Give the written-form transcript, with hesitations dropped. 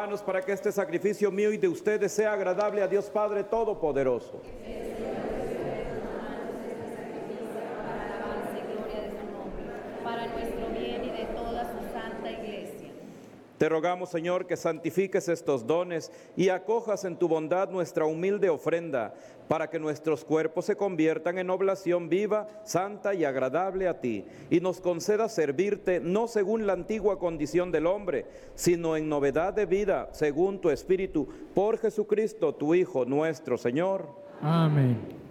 hermanos, para que este sacrificio mío y de ustedes sea agradable a Dios Padre Todopoderoso. Para nuestro bien y de toda su santa iglesia. Te rogamos, Señor, que santifiques estos dones y acojas en tu bondad nuestra humilde ofrenda, para que nuestros cuerpos se conviertan en oblación viva, santa y agradable a ti, y nos conceda servirte no según la antigua condición del hombre, sino en novedad de vida, según tu Espíritu, por Jesucristo, tu Hijo, nuestro Señor. Amén.